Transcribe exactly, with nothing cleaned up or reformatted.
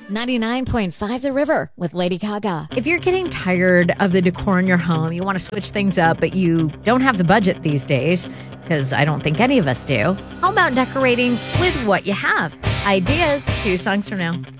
ninety-nine point five The River with Lady Gaga. If you're getting tired of the decor in your home, you want to switch things up, but you don't have the budget these days, because I don't think any of us do, how about decorating with what you have? Ideas two songs from now.